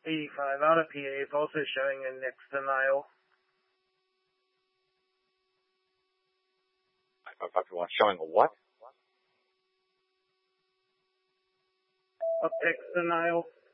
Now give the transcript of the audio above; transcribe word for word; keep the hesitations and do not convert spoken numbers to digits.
eighty-five out of P A is also showing a Nix denial. five five one showing a what? A P I C denial.